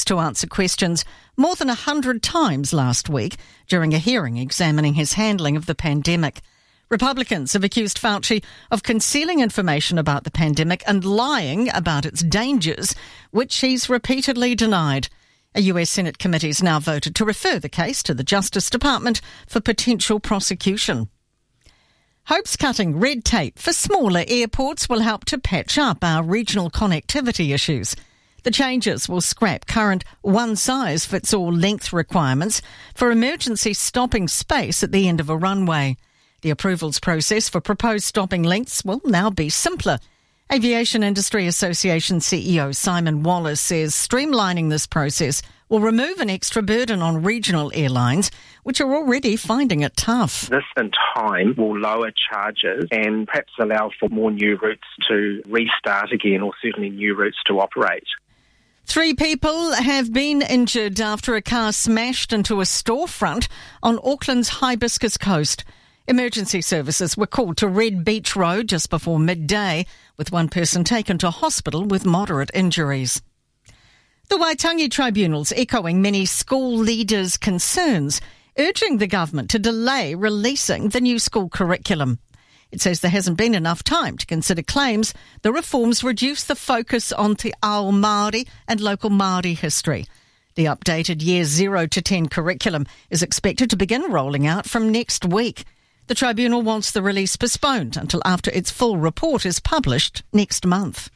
to answer questions more than 100 times last week during a hearing examining his handling of the pandemic. Republicans have accused Fauci of concealing information about the pandemic and lying about its dangers, which he's repeatedly denied. A US Senate committee has now voted to refer the case to the Justice Department for potential prosecution. Hope's cutting red tape for smaller airports will help to patch up our regional connectivity issues. The changes will scrap current one-size-fits-all length requirements for emergency stopping space at the end of a runway. The approvals process for proposed stopping lengths will now be simpler. Aviation Industry Association CEO Simon Wallace says streamlining this process will remove an extra burden on regional airlines, which are already finding it tough. This in time will lower charges and perhaps allow for more new routes to restart again, or certainly new routes to operate. 3 people have been injured after a car smashed into a storefront on Auckland's Hibiscus Coast. Emergency services were called to Red Beach Road just before midday, with one person taken to hospital with moderate injuries. The Waitangi Tribunal's echoing many school leaders' concerns, urging the government to delay releasing the new school curriculum. It says there hasn't been enough time to consider claims the reforms reduce the focus on Te Ao Māori and local Māori history. The updated Years 0 to 10 curriculum is expected to begin rolling out from next week. The tribunal wants the release postponed until after its full report is published next month.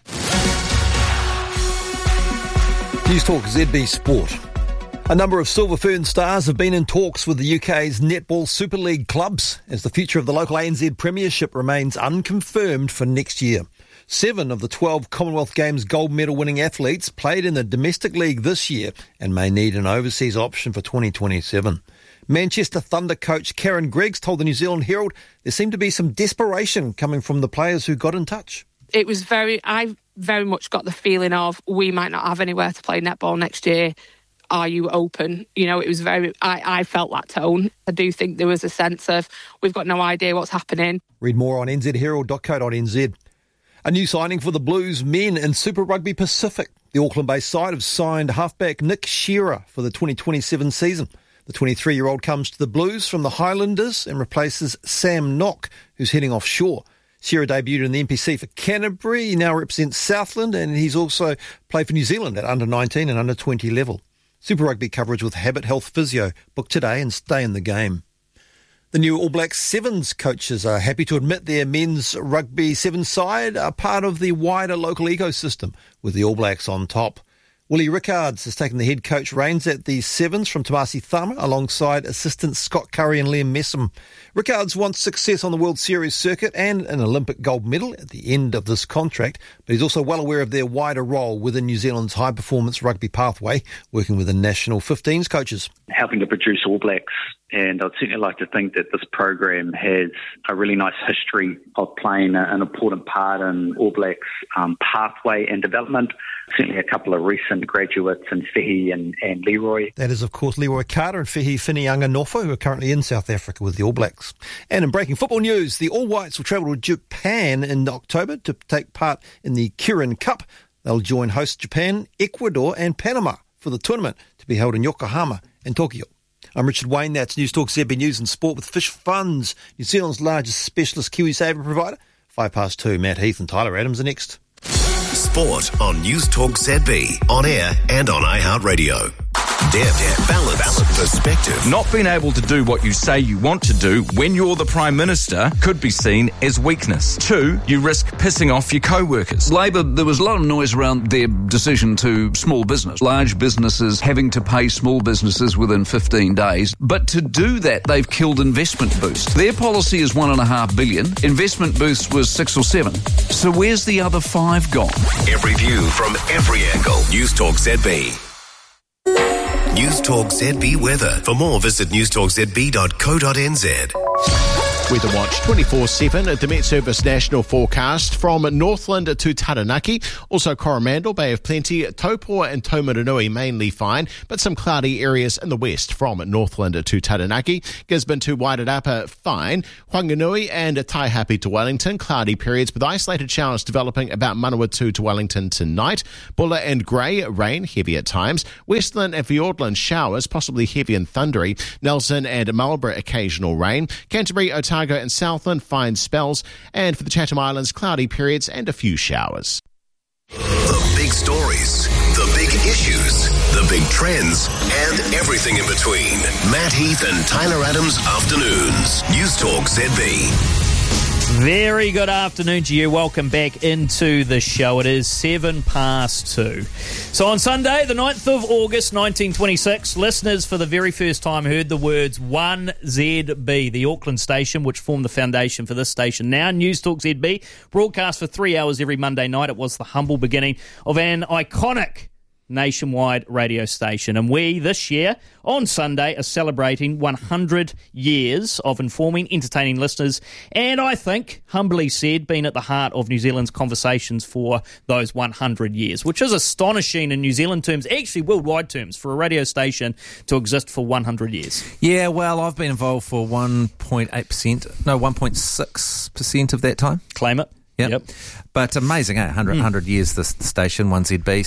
News Talk ZB Sport. A number of Silver Fern stars have been in talks with the UK's Netball Super League clubs as the future of the local ANZ Premiership remains unconfirmed for next year. 7 of the 12 Commonwealth Games gold medal winning athletes played in the domestic league this year and may need an overseas option for 2027. Manchester Thunder coach Karen Greggs told the New Zealand Herald there seemed to be some desperation coming from the players who got in touch. I very much got the feeling of, we might not have anywhere to play netball next year. Are you open? You know, it was I felt that tone. I do think there was a sense of, we've got no idea what's happening. Read more on nzherald.co.nz. A new signing for the Blues men in Super Rugby Pacific. The Auckland-based side have signed halfback Nick Shearer for the 2027 season. The 23-year-old comes to the Blues from the Highlanders and replaces Sam Nock, who's heading offshore. Shearer debuted in the NPC for Canterbury. He now represents Southland, and he's also played for New Zealand at under-19 and under-20 level. Super Rugby coverage with Habit Health Physio. Book today and stay in the game. The new All Blacks Sevens coaches are happy to admit their men's rugby sevens side are part of the wider local ecosystem, with the All Blacks on top. Willie Rickards has taken the head coach reins at the Sevens from Tomasi Thama alongside assistants Scott Curry and Liam Messam. Rickards wants success on the World Series circuit and an Olympic gold medal at the end of this contract, but he's also well aware of their wider role within New Zealand's high-performance rugby pathway, working with the national 15s coaches. Helping to produce All Blacks, and I'd certainly like to think that this program has a really nice history of playing an important part in All Blacks pathway and development. Certainly a couple of recent graduates in Whihi and Leroy. That is, of course, Leroy Carter and Whihi Whinianga-Nofo, who are currently in South Africa with the All Blacks. And in breaking football news, the All Whites will travel to Japan in October to take part in the Kirin Cup. They'll join host Japan, Ecuador and Panama for the tournament to be held in Yokohama and Tokyo. I'm Richard Wayne. That's News Talk ZB News and Sport with Fish Funds, New Zealand's largest specialist KiwiSaver provider. 2:05. Matt Heath and Tyler Adams are next. Sport on News Talk ZB, on air and on iHeartRadio. Depth, balance, perspective. Not being able to do what you say you want to do when you're the Prime Minister could be seen as weakness. 2, you risk pissing off your co-workers. Labor, there was a lot of noise around their decision to small business. Large businesses having to pay small businesses within 15 days. But to do that, they've killed Investment Boost. Their policy is $1.5 billion. Investment Boost was 6 or 7. So where's the other 5 gone? Every view from every angle. News Talk ZB. News Talk ZB weather. For more, visit newstalkzb.co.nz. Weather Watch 24/7 at the Met Service National Forecast from Northland to Taranaki. Also Coromandel, Bay of Plenty, Taupo and Taumarunui mainly fine, but some cloudy areas in the west from Northland to Taranaki. Gisborne to Wairarapa fine. Whanganui and Taihape to Wellington, cloudy periods with isolated showers developing about Manawatu to Wellington tonight. Bulla and Grey, rain, heavy at times. Westland and Fiordland, showers, possibly heavy and thundery. Nelson and Marlborough, occasional rain. Canterbury, Otago and Southland, fine spells. And for the Chatham Islands, cloudy periods and a few showers. The big stories, the big issues, the big trends, and everything in between. Matt Heath and Tyler Adams Afternoons. News Talk ZB. Very good afternoon to you. Welcome back into the show. It is 2:07. So on Sunday, the 9th of August, 1926, listeners for the very first time heard the words 1ZB, the Auckland station, which formed the foundation for this station. Now, News Talk ZB, broadcast for 3 hours every Monday night. It was the humble beginning of an iconic nationwide radio station. And we, this year, on Sunday, are celebrating 100 years of informing, entertaining listeners, and I think, humbly said, being at the heart of New Zealand's conversations for those 100 years, which is astonishing in New Zealand terms, actually worldwide terms, for a radio station to exist for 100 years. Yeah, well, I've been involved for 1.6% of that time. Claim it. Yep. But amazing, 100 years, this station, 1ZB,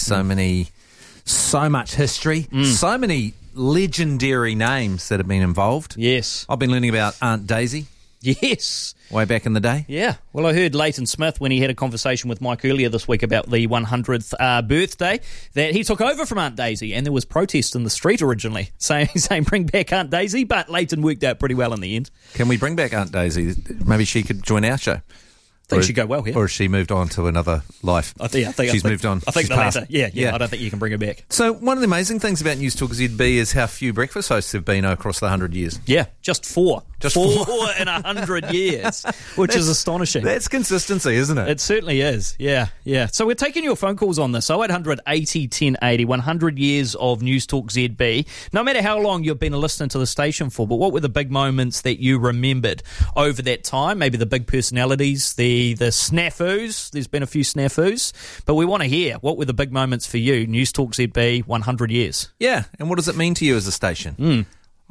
so much history, so many legendary names that have been involved. Yes. I've been learning about Aunt Daisy. Yes. Way back in the day. Yeah. Well, I heard Leighton Smith, when he had a conversation with Mike earlier this week about the 100th birthday, that he took over from Aunt Daisy, and there was protest in the street originally saying bring back Aunt Daisy, but Leighton worked out pretty well in the end. Can we bring back Aunt Daisy? Maybe she could join our show. I think she'd go well here. Or has she moved on to another life? I think she's moved on. I think the passed. latter. Yeah. I don't think you can bring her back. So one of the amazing things about News Talk ZB is how few breakfast hosts have been across the 100 years. Yeah, just four. Just four in 100 years, which is astonishing. That's consistency, isn't it? It certainly is. Yeah. So we're taking your phone calls on this. 0800 80 1080, 100 years of News Talk ZB. No matter how long you've been a listener to the station for, but what were the big moments that you remembered over that time? Maybe the big personalities, the snafus. There's been a few snafus, but we want to hear what were the big moments for you. News Talk ZB, 100 years. Yeah, and what does it mean to you as a station?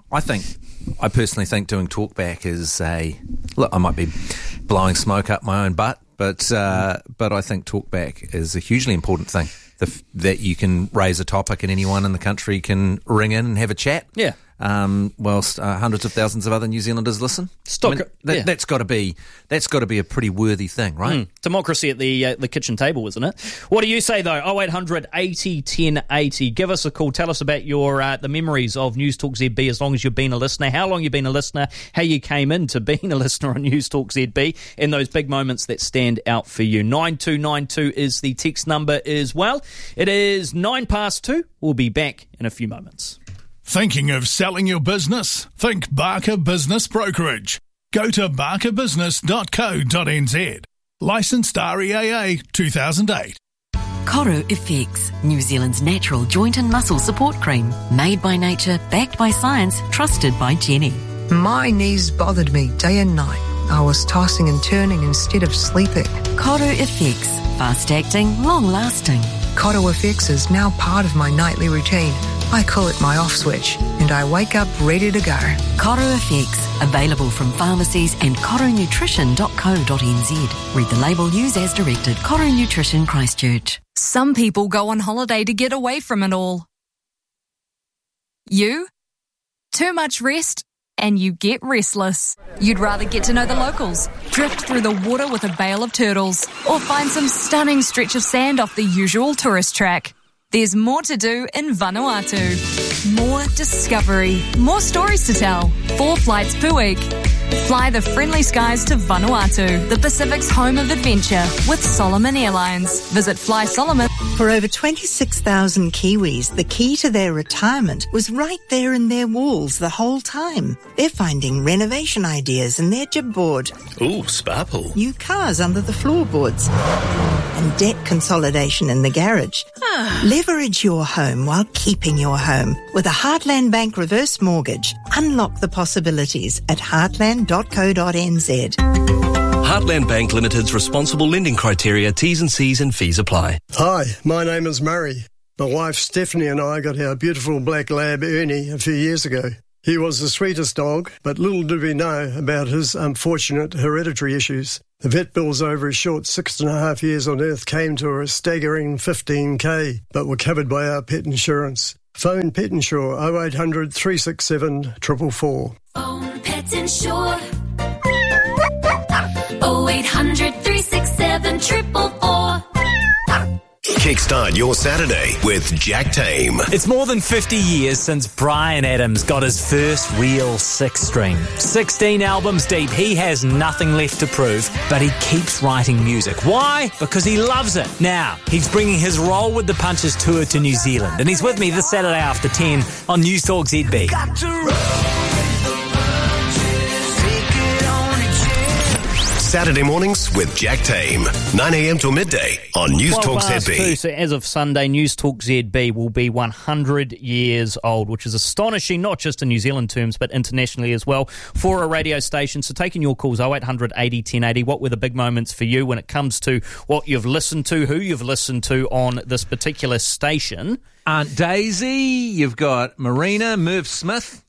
I personally think doing talkback is look, I might be blowing smoke up my own butt, but I think talkback is a hugely important thing. That you can raise a topic and anyone in the country can ring in and have a chat. Yeah. Whilst hundreds of thousands of other New Zealanders listen. That's got to be a pretty worthy thing, right? Democracy at the kitchen table, isn't it? What do you say though? 0800 80 1080. Give us a call. Tell us about your the memories of News Talk ZB as long as you've been a listener. How long you've been a listener? How you came into being a listener on News Talk ZB, and those big moments that stand out for you. 9292 is the text number as well. It is 2:09. We'll be back in a few moments. Thinking of selling your business? Think Barker Business Brokerage. Go to barkerbusiness.co.nz. Licensed REAA 2008. Coro FX, New Zealand's natural joint and muscle support cream. Made by nature, backed by science, trusted by Jenny. My knees bothered me day and night. I was tossing and turning instead of sleeping. Coro FX, fast-acting, long-lasting. Coro FX is now part of my nightly routine. I call it my off switch, and I wake up ready to go. Coro FX, available from pharmacies and coronutrition.co.nz. Read the label, use as directed. Coro Nutrition, Christchurch. Some people go on holiday to get away from it all. You? Too much rest, and you get restless. You'd rather get to know the locals, drift through the water with a bale of turtles, or find some stunning stretch of sand off the usual tourist track. There's more to do in Vanuatu. More discovery, more stories to tell. 4 flights per week. Fly the friendly skies to Vanuatu, the Pacific's home of adventure, with Solomon Airlines. Visit Fly Solomon. For over 26,000 Kiwis, the key to their retirement was right there in their walls the whole time. They're finding renovation ideas in their jib board. Ooh, spa pool. New cars under the floorboards. And debt consolidation in the garage. Leverage your home while keeping your home With a Heartland Bank reverse mortgage, unlock the possibilities at heartland.co.nz. Heartland Bank Limited's responsible lending criteria, T's and C's and fees apply. Hi, my name is Murray. My wife Stephanie and I got our beautiful black lab Ernie a few years ago. He was the sweetest dog, but little did we know about his unfortunate hereditary issues. The vet bills over his short 6.5 years on Earth came to a staggering 15k, but were covered by our pet insurance. Phone Pet Insure 0800 367 444. Phone Pet Insure 0800 367 444. Kickstart your Saturday with Jack Tame. It's more than 50 years since Bryan Adams got his first real six-string. 16 albums deep, he has nothing left to prove, but he keeps writing music. Why? Because he loves it. Now, he's bringing his Roll with the Punches tour to New Zealand, and he's with me this Saturday after 10 on News Talk ZB. Saturday mornings with Jack Tame, 9 a.m. till midday on News Talk ZB. So as of Sunday, News Talk ZB will be 100 years old, which is astonishing, not just in New Zealand terms, but internationally as well, for a radio station. So taking your calls, 0800 80 1080, what were the big moments for you when it comes to what you've listened to, who you've listened to on this particular station? Aunt Daisy, you've got Marina, Merv Smith,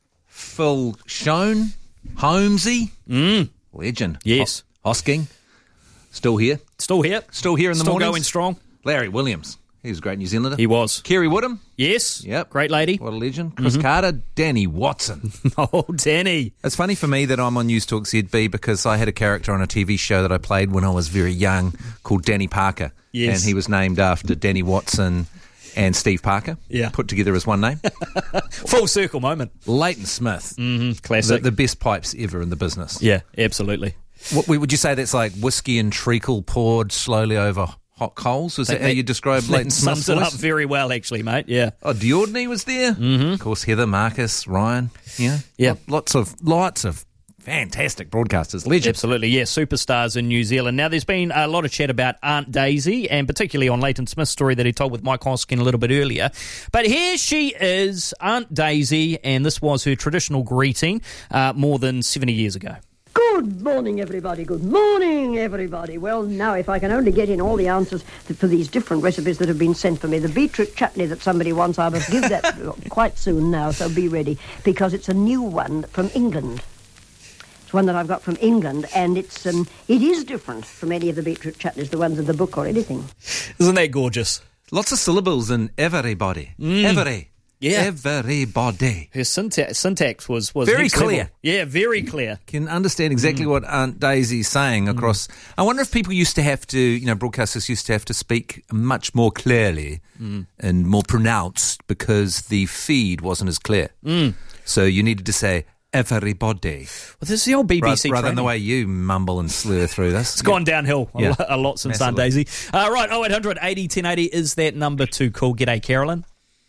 Phil Schoen, Holmesy. Legend. Yes. Hosking. Still here. Still here. Still here in the Still mornings. going strong. Larry Williams. He was a great New Zealander. He was. Kerry Woodham. Yes. Yep. Great lady. What a legend. Chris Carter. Danny Watson. Oh, Danny. It's funny for me that I'm on News Talk ZB because I had a character on a TV show that I played when I was very young called Danny Parker. Yes. And he was named after Danny Watson and Steve Parker. Yeah. Put together as one name. Full circle moment. Leighton Smith. Classic. The best pipes ever in the business. Yeah, absolutely. What would you say that's like whiskey and treacle poured slowly over hot coals? Was that how you describe Leighton Smith's sums it voice? up very well, actually, mate. Yeah. Oh, Diordney was there. Of course, Heather, Marcus, Ryan. Yeah. Lots of fantastic broadcasters. Legends. Absolutely, yeah. Superstars in New Zealand. Now, there's been a lot of chat about Aunt Daisy, and particularly on Leighton Smith's story that he told with Mike Hoskin a little bit earlier. But here she is, Aunt Daisy, and this was her traditional greeting more than 70 years ago. Good morning, everybody. Good morning, everybody. Well, now, if I can only get in all the answers for these different recipes that have been sent for me. The beetroot chutney that somebody wants, I must give that quite soon now, so be ready, because it's a new one from England. It's one that I've got from England, and it is different from any of the beetroot chutneys, the ones in the book or anything. Isn't that gorgeous? Lots of syllables in everybody. Every. Yeah. Everybody. Her syntax was very next clear. level. Yeah, very clear. Can understand exactly what Aunt Daisy's saying across. I wonder if people used to have to, broadcasters used to have to speak much more clearly and more pronounced because the feed wasn't as clear. So you needed to say everybody. Well, this is the old BBC rather than training. the way you mumble and slur through this. It's gone downhill a lot since Aunt Massively. Daisy. Right, 0800 80 1080 is that number to call. G'day, Carolyn.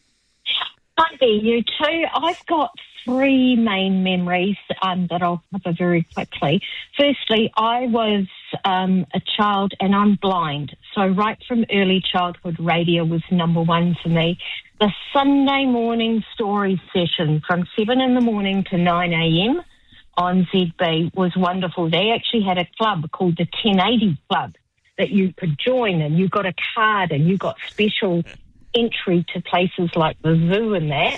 Hi there, you two. I've got three main memories that I'll cover very quickly. Firstly, I was a child and I'm blind. So right from early childhood, radio was number one for me. The Sunday morning story session from 7 in the morning to 9 a.m. on ZB was wonderful. They actually had a club called the 1080 Club that you could join, and you got a card and you got special entry to places like the zoo and that.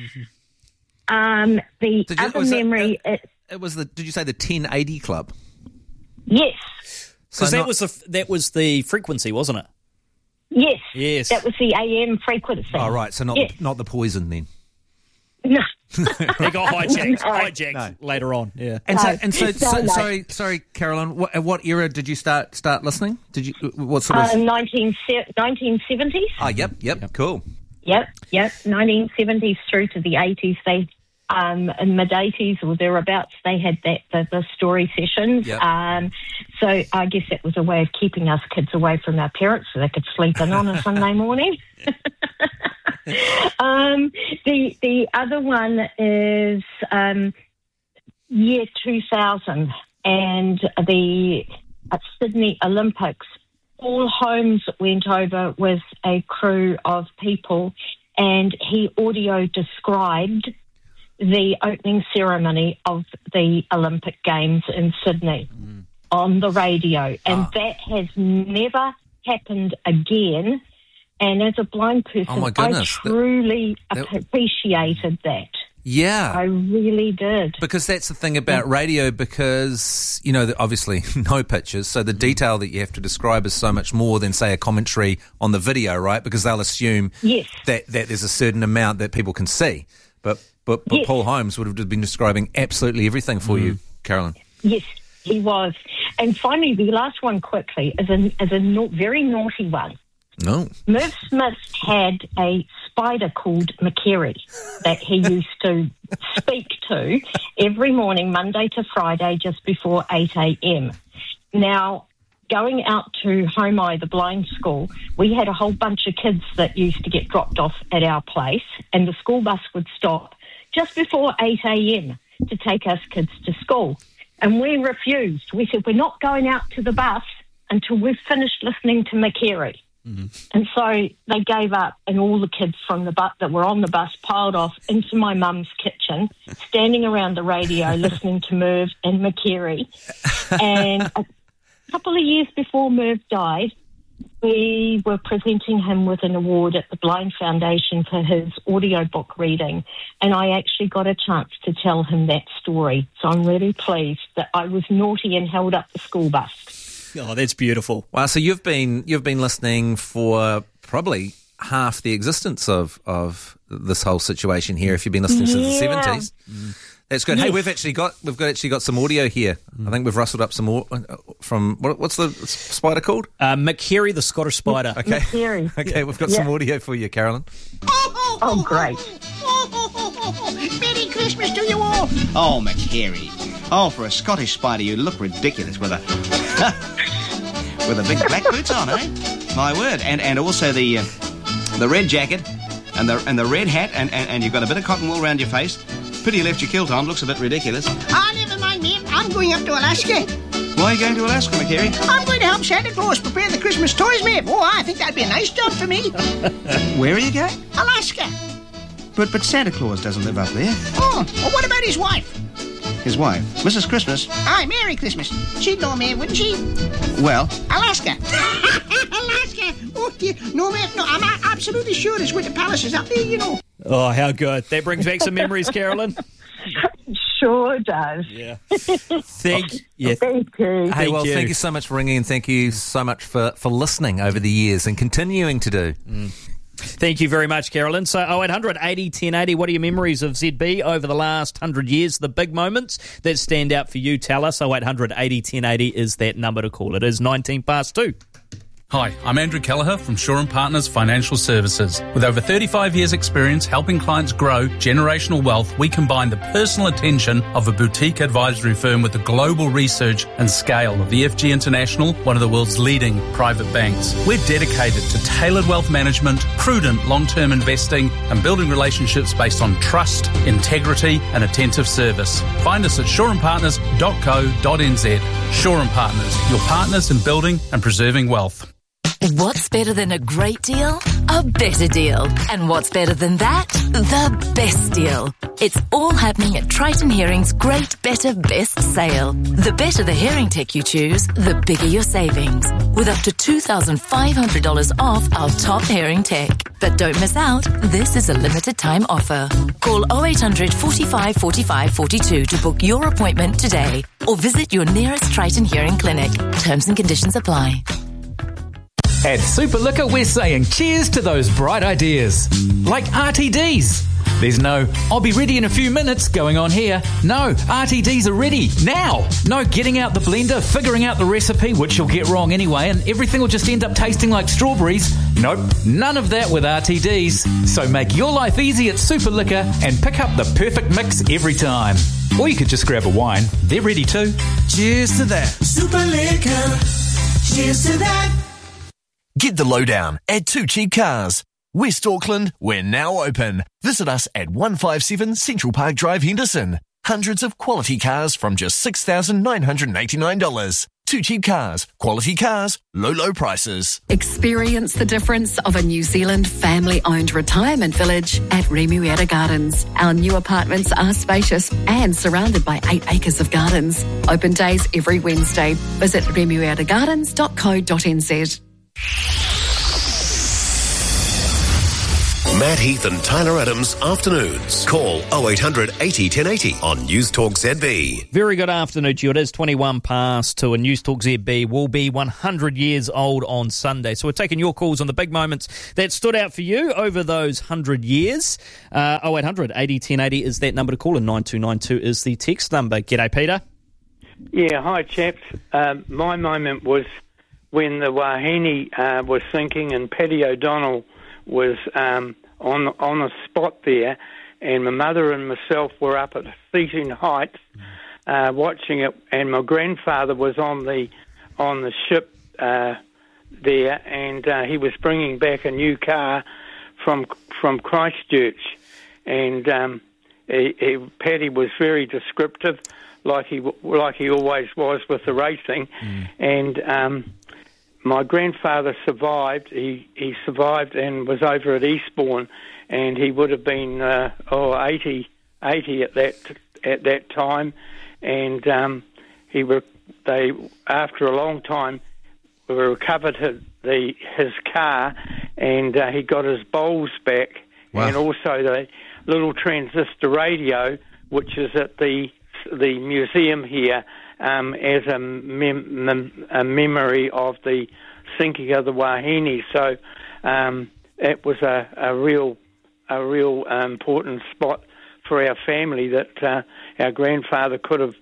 The other memory... It was did you say the 1080 Club? Yes. Because that was the frequency, wasn't it? Yes. Yes. That was the AM frequency. Oh, right. So not the poison then. No. They got hijacked later on. Yeah. Sorry, Caroline. What era did you start listening? Did you what sort of 1970s? Oh, yep. Cool. Yep. 1970s through to the 80s. They in mid-80s or thereabouts, they had the story sessions. Yep. So I guess that was a way of keeping us kids away from our parents so they could sleep in on a Sunday morning. The other one is year 2000 and the Sydney Olympics. Paul Holmes went over with a crew of people, and he audio described the opening ceremony of the Olympic Games in Sydney on the radio. And that has never happened again. And as a blind person, Oh, my goodness. I truly appreciated that. Yeah. I really did. Because that's the thing about radio, because, you know, obviously no pictures, so the detail that you have to describe is so much more than, say, a commentary on the video, right? Because they'll assume that there's a certain amount that people can see. But Paul Holmes would have been describing absolutely everything for you, Carolyn. Yes, he was. And finally, the last one quickly is a very naughty one. No. Merv Smith had a spider called McCary that he used to speak to every morning, Monday to Friday, just before 8 a.m. Now, going out to Homo, the blind school, we had a whole bunch of kids that used to get dropped off at our place, and the school bus would stop just before 8 a.m. to take us kids to school. And we refused. We said, we're not going out to the bus until we've finished listening to McCary. And so they gave up, and all the kids from the bus that were on the bus piled off into my mum's kitchen, standing around the radio listening to Merv and McCary. And a couple of years before Merv died, we were presenting him with an award at the Blind Foundation for his audiobook reading, and I actually got a chance to tell him that story. So I'm really pleased that I was naughty and held up the school bus. Oh, that's beautiful. Wow, so you've been listening for probably half the existence of this whole situation here, if you've been listening since the 70s. That's good. Yes. Hey, we've actually got some audio here. I think we've rustled up some more from what's the spider called? McCary, the Scottish spider. Okay. McCary. Okay, we've got some audio for you, Carolyn. Oh, great. Merry Christmas to you all. Oh, McCary. Oh, for a Scottish spider, you look ridiculous with a with a big black boots on, eh? My word. And also the red jacket and the red hat and you've got a bit of cotton wool around your face. Pity you left your kilt on. Looks a bit ridiculous. Ah, never mind, ma'am. I'm going up to Alaska. Why are you going to Alaska, McCary? I'm going to help Santa Claus prepare the Christmas toys, ma'am. Oh, I think that'd be a nice job for me. Where are you going? Alaska. But Santa Claus doesn't live up there. Oh, well, what about his wife? His wife? Mrs. Christmas? Aye, Merry Christmas. She'd know, ma'am, wouldn't she? Well? Alaska. Alaska. Oh, dear. No, ma'am. No, I'm absolutely sure it's where the palace is up there, you know. Oh, how good. That brings back some memories, Carolyn. Sure does. Yeah. Thank you. Hey, well, thank you so much for ringing, and thank you so much for listening over the years and continuing to do. Thank you very much, Carolyn. So 0800 80 1080, what are your memories of ZB over the last 100 years? The big moments that stand out for you, tell us. 0800 80 1080 is that number to call. It is 2. Hi, I'm Andrew Kelleher from Shaw & Partners Financial Services. With over 35 years' experience helping clients grow generational wealth, we combine the personal attention of a boutique advisory firm with the global research and scale of EFG International, one of the world's leading private banks. We're dedicated to tailored wealth management, prudent long-term investing, and building relationships based on trust, integrity, and attentive service. Find us at shawandpartners.co.nz. Shaw & Partners, your partners in building and preserving wealth. What's better than a great deal? A better deal. And what's better than that? The best deal. It's all happening at Triton Hearing's Great Better Best sale. The better the hearing tech you choose, the bigger your savings. With up to $2,500 off our top hearing tech. But don't miss out, this is a limited time offer. Call 0800 45 45 42 to book your appointment today. Or visit your nearest Triton Hearing clinic. Terms and conditions apply. At Superliquor, we're saying cheers to those bright ideas. Like RTDs. There's no, I'll be ready in a few minutes going on here. No, RTDs are ready now. No getting out the blender, figuring out the recipe, which you'll get wrong anyway, and everything will just end up tasting like strawberries. Nope, none of that with RTDs. So make your life easy at Superliquor and pick up the perfect mix every time. Or you could just grab a wine. They're ready too. Cheers to that. Superliquor. Cheers to that. Get the lowdown at Two Cheap Cars. West Auckland, we're now open. Visit us at 157 Central Park Drive, Henderson. Hundreds of quality cars from just $6,989. Too Cheap Cars. Quality cars, low prices. Experience the difference of a New Zealand family-owned retirement village at Remuera Gardens. Our new apartments are spacious and surrounded by 8 acres of gardens. Open days every Wednesday. Visit remueragardens.co.nz. Matt Heath and Tyler Adams afternoons. Call 0800 80 1080 on News Talk ZB. Very good afternoon to you. It is 21 past 2 and News Talk ZB will be 100 years old on Sunday. So we're taking your calls on the big moments that stood out for you over those 100 years. 0800 80 1080 is that number to call and 9292 is the text number. G'day, Peter. Yeah, hi, chaps. My moment was when the Wahine was sinking and Paddy O'Donnell was on the spot there, and my mother and myself were up at Thetan Heights watching it, and my grandfather was on the ship there, and he was bringing back a new car from Christchurch, and Paddy was very descriptive, like he always was with the racing, and my grandfather survived. He survived and was over at Eastbourne, and he would have been 80 at that time. And they after a long time recovered his car, and he got his bowls back, and also the little transistor radio, which is at the museum here. As a memory of the sinking of the Wahine. So it was a real important spot for our family that our grandfather could have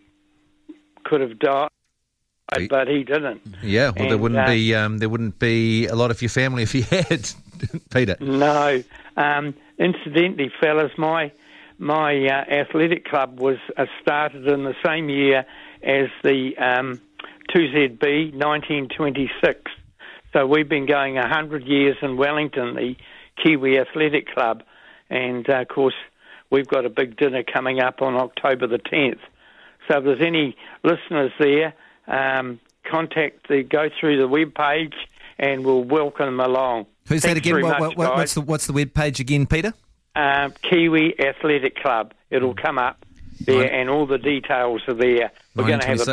died, but he didn't. Yeah, well, there wouldn't be a lot of your family if he had, Peter. No. Incidentally, fellas, my athletic club was started in the same year as the 2ZB, 1926. So we've been going 100 years in Wellington, the Kiwi Athletic Club. And, of course, we've got a big dinner coming up on October the 10th. So if there's any listeners there, go through the web page and we'll welcome them along. Who's Thanks that again? very much, What's the web page again, Peter? Kiwi Athletic Club. It'll come up there, and all the details are there. We're going to have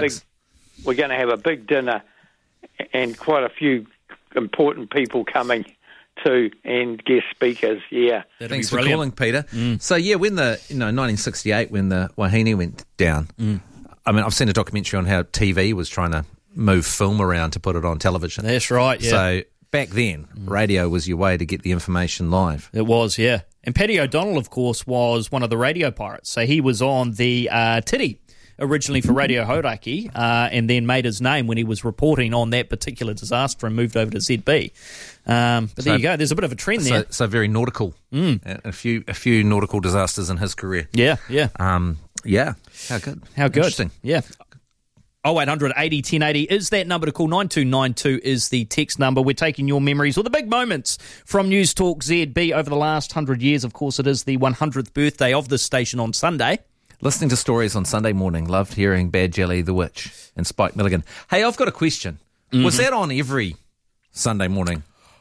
a big dinner, and quite a few important people coming too, and guest speakers. Yeah, thanks for calling, Peter. So yeah, when 1968, when the Wahine went down, I mean, I've seen a documentary on how TV was trying to move film around to put it on television. That's right. Yeah. So back then, radio was your way to get the information live. It was, yeah. And Paddy O'Donnell, of course, was one of the radio pirates. So he was on the Titty, originally for Radio Hauraki, and then made his name when he was reporting on that particular disaster and moved over to ZB. But there you go. There's a bit of a trend there. So very nautical. A few nautical disasters in his career. Yeah. Yeah. How good. Interesting. Yeah. 0800 80 1080 is that number to call. 9292 is the text number. We're taking your memories or the big moments from News Talk ZB over the last 100 years. Of course, it is the 100th birthday of this station on Sunday. Listening to stories on Sunday morning. Loved hearing Bad Jelly the Witch and Spike Milligan. Hey, I've got a question. Was that on every Sunday morning?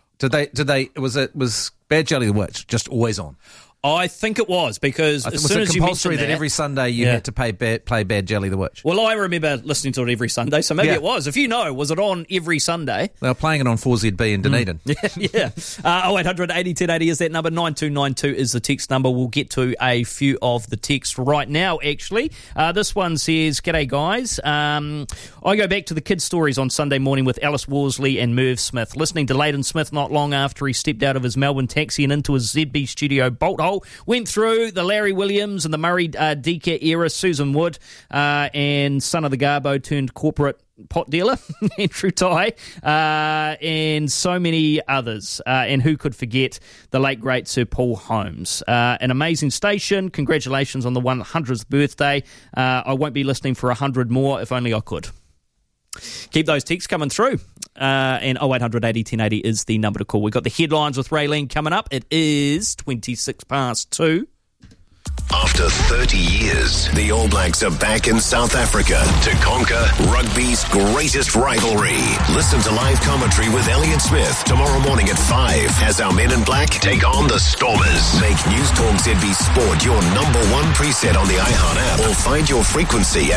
Was Bad Jelly the Witch just always on? I think it was, because as soon as you mentioned compulsory that every Sunday you had to play Bad Jelly the Witch? Well, I remember listening to it every Sunday, so maybe it was. If you know, was it on every Sunday? They were playing it on 4ZB in Dunedin. Yeah. 0800 80 1080 is that number. 9292 is the text number. We'll get to a few of the texts right now, actually. This one says, G'day, guys. I go back to the kids' stories on Sunday morning with Alice Worsley and Merv Smith. Listening to Leighton Smith not long after he stepped out of his Melbourne taxi and into his ZB studio bolt hole. Went through the Larry Williams and the Murray Deaker era, Susan Wood, and son of the Garbo turned corporate pot dealer, Andrew Ty, and so many others. And who could forget the late, great Sir Paul Holmes. An amazing station. Congratulations on the 100th birthday. I won't be listening for 100 more, if only I could. Keep those texts coming through. And 0800 80 1080 is the number to call. We've got the headlines with Raylene coming up. It is 26 past 2. After 30 years, the All Blacks are back in South Africa to conquer rugby's greatest rivalry. Listen to live commentary with Elliot Smith tomorrow morning at 5 as our men in black take on the Stormers. Make News Talk ZB Sport your number one preset on the iHeart app or find your frequency at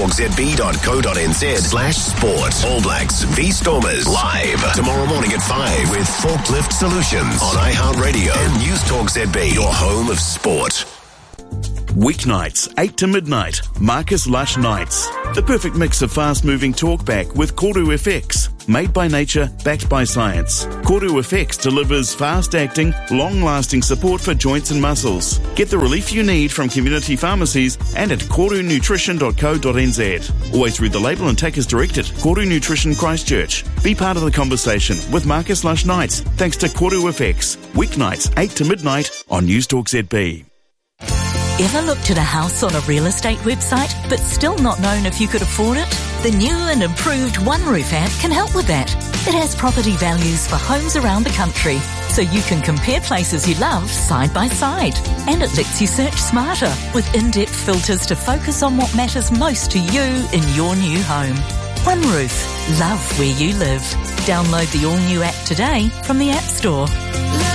newstalkzb.co.nz/sport. All Blacks v Stormers live tomorrow morning at 5 with Forklift Solutions on iHeart Radio and News Talk ZB, your home of sport. Weeknights, 8 to midnight, Marcus Lush Nights. The perfect mix of fast-moving talkback with Koru FX. Made by nature, backed by science. Koru FX delivers fast-acting, long-lasting support for joints and muscles. Get the relief you need from community pharmacies and at korunutrition.co.nz. Always read the label and take as directed. Koru Nutrition Christchurch. Be part of the conversation with Marcus Lush Nights thanks to Koru FX. Weeknights, 8 to midnight on News Talk ZB. Ever looked at a house on a real estate website but still not known if you could afford it? The new and improved OneRoof app can help with that. It has property values for homes around the country, so you can compare places you love side by side. And it lets you search smarter with in-depth filters to focus on what matters most to you in your new home. OneRoof. Love where you live. Download the all-new app today from the App Store.